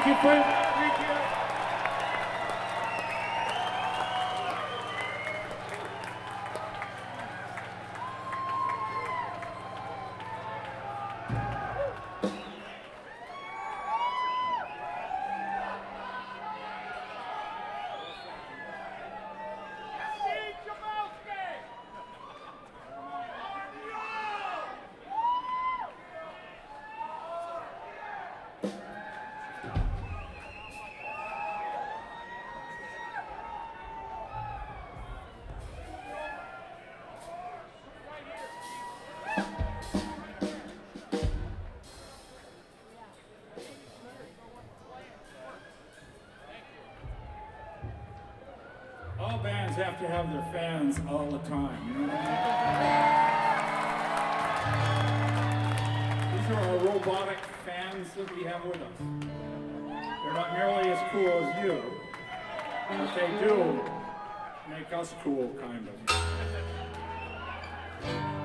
Thank you for. Thank you. All bands have to have their fans all the time, you know what I mean? These are our robotic fans that we have with us. They're not nearly as cool as you, but they do make us cool, kind of.